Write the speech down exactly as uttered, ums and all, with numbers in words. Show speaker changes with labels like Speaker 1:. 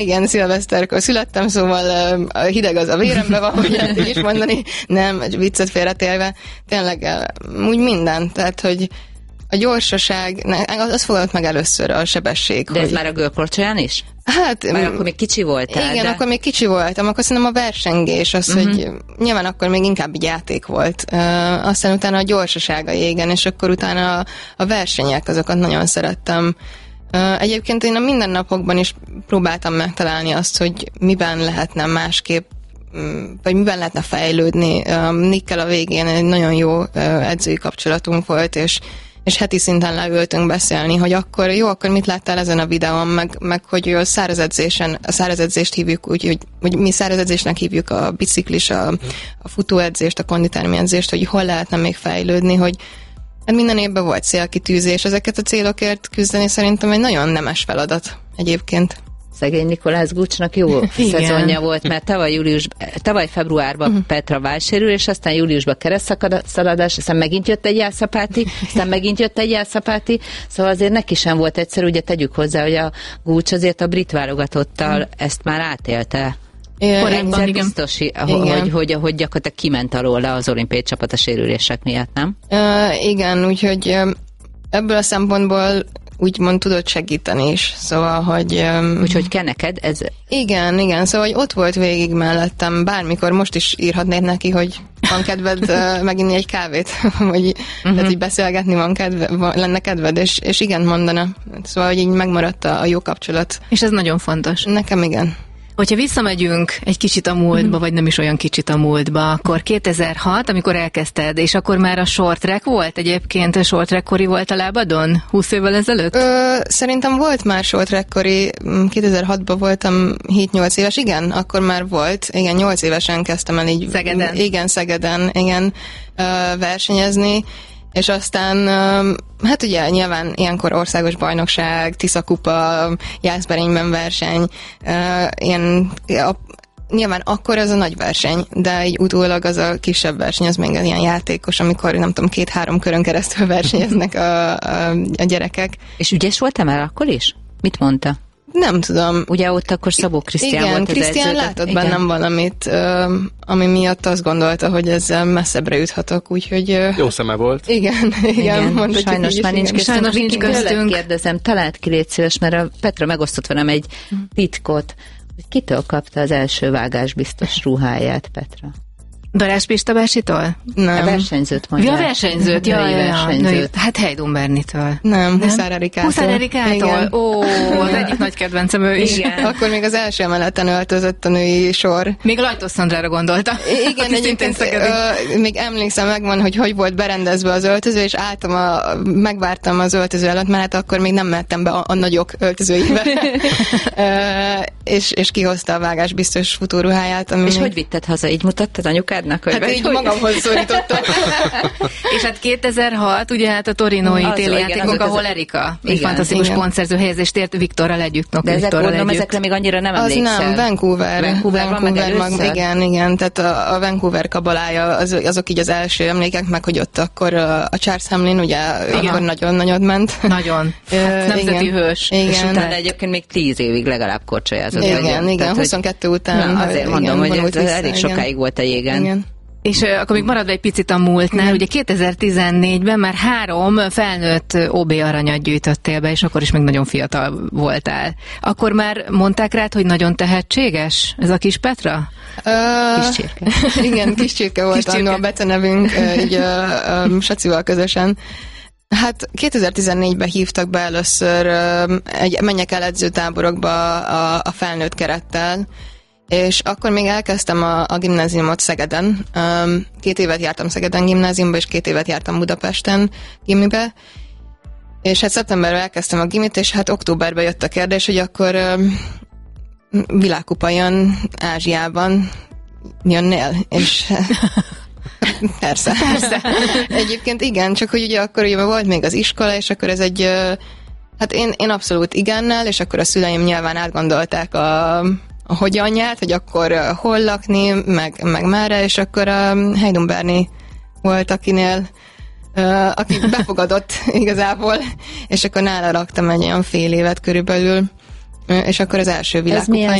Speaker 1: Igen, szilveszterkor születtem, szóval uh, hideg az a vérembe van, hogy lehet is mondani. Nem, viccet félretélve, tényleg uh, úgy minden, tehát, hogy a gyorsaság, az fogott meg először a sebesség.
Speaker 2: De ez
Speaker 1: hogy...
Speaker 2: már a görkorcsolyán is?
Speaker 1: Hát...
Speaker 2: Már akkor még kicsi voltál,
Speaker 1: Igen,
Speaker 2: de...
Speaker 1: akkor még kicsi voltam, akkor szerintem a versengés, az, uh-huh. hogy nyilván akkor még inkább így játék volt. Uh, aztán utána a gyorsasága égen, és akkor utána a, a versenyek, azokat nagyon szerettem. Uh, egyébként én a mindennapokban is próbáltam megtalálni azt, hogy miben lehetne másképp, vagy miben lehetne fejlődni. Uh, Nickkel a végén egy nagyon jó uh, edzői kapcsolatunk volt, és és heti szinten leültünk beszélni, hogy akkor jó, akkor mit láttál ezen a videón, meg, meg hogy a szárazedzésen, a szárazedzést hívjuk úgy, hogy, hogy mi szárazedzésnek hívjuk a biciklis, a, a futóedzést, a konditermiedzést, hogy hol lehetne még fejlődni, hogy hát minden évben volt célkitűzés, ezeket a célokért küzdeni szerintem egy nagyon nemes feladat egyébként.
Speaker 2: Szegény Nikolász Gucsnak jó szezonja volt, mert tavaly, július, tavaly februárban uh-huh. Petra válsérül, és aztán júliusban keresztszaladás, aztán megint jött egy jelszapáti, aztán megint jött egy jelszapáti, szóval azért neki sem volt egyszerű, ugye tegyük hozzá, hogy a Gucs azért a brit válogatottal uh-huh. ezt már átélte. Korábban biztos, hogy, hogy, hogy gyakorlatilag kiment alól az olimpiai csapat a sérülések miatt, nem?
Speaker 1: Uh, igen, úgyhogy ebből a szempontból úgymond tudott segíteni is, szóval, hogy... Um,
Speaker 2: Úgyhogy kell neked ez...
Speaker 1: Igen, igen, szóval, hogy ott volt végig mellettem, bármikor most is írhatnék neki, hogy van kedved uh, meginni egy kávét, vagy uh-huh. tehát, hogy beszélgetni van kedve, van, lenne kedved, és, és igen mondana. Szóval, hogy így megmaradt a, a jó kapcsolat.
Speaker 3: És ez nagyon fontos.
Speaker 1: Nekem igen.
Speaker 3: Hogyha visszamegyünk egy kicsit a múltba, uh-huh. vagy nem is olyan kicsit a múltba, akkor kétezer-hat, amikor elkezdted, és akkor már a short track volt egyébként, a short track-kori volt a lábadon húsz évvel ezelőtt?
Speaker 1: Ö, szerintem volt már short track-kori, kétezer-hatban voltam hét-nyolc éves, igen, akkor már volt, igen, nyolc évesen kezdtem el így...
Speaker 3: Szegeden.
Speaker 1: Igen, Szegeden, igen, versenyezni, és aztán, hát ugye nyilván ilyenkor országos bajnokság, Tisza-kupa, Jászberényben verseny, ilyen, a, nyilván akkor az a nagy verseny, de így utólag az a kisebb verseny, az még ilyen játékos, amikor nem tudom, két-három körön keresztül versenyeznek a, a, a gyerekek.
Speaker 2: És ügyes voltam el akkor is? Mit mondta?
Speaker 1: Nem tudom.
Speaker 2: Ugye ott akkor Szabó Krisztián
Speaker 1: igen,
Speaker 2: volt az
Speaker 1: Krisztián
Speaker 2: edző.
Speaker 1: látott
Speaker 2: igen.
Speaker 1: bennem valamit, ami miatt azt gondolta, hogy ezzel messzebbre juthatok, úgyhogy...
Speaker 4: Jó szeme volt.
Speaker 1: Igen, igen,
Speaker 2: igen.
Speaker 1: mondhatjuk.
Speaker 2: Sajnos már nincs köztünk.
Speaker 3: Sajnos nincs köztünk.
Speaker 2: Kérdezem, talált ki, légy szíves, mert a Petra megosztott velem egy titkot, hogy kitől kapta az első vágás biztos ruháját, Petra?
Speaker 3: Darázs Pista bácsitól?
Speaker 1: Nem.
Speaker 2: A versenyzőt mondja.
Speaker 3: Ja, a versenyzőt,
Speaker 2: ja,
Speaker 3: ja,
Speaker 2: versenyzőt.
Speaker 3: Hát Hejdon Bernitől.
Speaker 1: Nem, Huszár Erikától.
Speaker 3: Huszár Erikától? Ó, az egyik nagy kedvencem ő is.
Speaker 2: Igen.
Speaker 1: Akkor még az első emeleten öltözött a női sor.
Speaker 3: Még Lajtos Szandrára gondolta.
Speaker 1: Igen, egyébként ö, még emlékszem, megvan, hogy hogy volt berendezve az öltöző, és álltam, a, megvártam az öltöző előtt, mert hát akkor még nem mehettem be a, a nagyok öltözőibe. ö, és, és kihozta a vágás biztos futóruháját.
Speaker 2: És
Speaker 1: még...
Speaker 2: hogy vitted haza? Így mutattad anyukádnak? Hogy
Speaker 1: hát
Speaker 2: vagy,
Speaker 1: így
Speaker 2: hogy...
Speaker 1: magamhoz szorítottam.
Speaker 3: És hát kétezer-hat, ugye hát a torinói
Speaker 2: Az,
Speaker 3: téli
Speaker 2: igen,
Speaker 3: játékok,
Speaker 2: azok,
Speaker 3: ahol
Speaker 2: azok...
Speaker 3: Erika egy
Speaker 2: igen,
Speaker 3: fantasztikus
Speaker 1: igen.
Speaker 3: pontszerző helyezést ért Viktorral együtt.
Speaker 2: De ezek
Speaker 3: Viktorral
Speaker 2: gondolom,
Speaker 3: együtt.
Speaker 2: ezekre még annyira nem
Speaker 1: Az
Speaker 2: emlékszel.
Speaker 1: nem, Vancouver.
Speaker 2: Vancouver, Vancouver
Speaker 1: van meg igen, igen, tehát a, a Vancouver kabalája, az, azok így az első emlékek, meg hogy ott akkor a, a Charles Hamlin, ugye igen. Akkor nagyon nagyot ment.
Speaker 3: Nagyon. Hát, nemzeti
Speaker 1: igen.
Speaker 3: hős.
Speaker 1: Igen.
Speaker 2: És utána egyébként még tíz évig legalább korcsolyázott.
Speaker 1: Igen, igen, igen.
Speaker 2: Tehát,
Speaker 1: huszonkettő után.
Speaker 2: Na, azért
Speaker 1: igen,
Speaker 2: mondom, hogy ez
Speaker 1: vissza,
Speaker 2: elég
Speaker 1: igen.
Speaker 2: sokáig volt a jégen.
Speaker 1: Igen.
Speaker 3: És uh, akkor még maradva egy picit a múltnál,
Speaker 1: Igen.
Speaker 3: ugye kétezer-tizennégyben már három felnőtt ó bé aranyat gyűjtöttél be, és akkor is még nagyon fiatal voltál. Akkor már mondták rád, hogy nagyon tehetséges ez a kis Petra?
Speaker 1: Uh,
Speaker 2: Kis csirke.
Speaker 1: Igen, kis csirke volt annó a becenevünk, így uh, um, Sacival közösen. Hát kétezer-tizennégyben hívtak be először uh, egy menjek el edzőtáborokba a, a felnőtt kerettel, és akkor még elkezdtem a, a gimnáziumot Szegeden. Um, két évet jártam Szegeden gimnáziumba, és két évet jártam Budapesten gimibe. És hát szeptemberben elkezdtem a gimit, és hát októberben jött a kérdés, hogy akkor um, világkupa jön Ázsiában, jönnél? És persze. persze. Egyébként igen, csak hogy ugye akkor ugye volt még az iskola, és akkor ez egy, hát én, én abszolút igennel, és akkor a szüleim nyilván átgondolták a, a hogyanját, hogy akkor hol lakni, meg, meg merre, és akkor a Hejdon Berni volt, akinél Uh, aki befogadott igazából, és akkor nála raktam egy olyan fél évet körülbelül, és akkor az első világkupa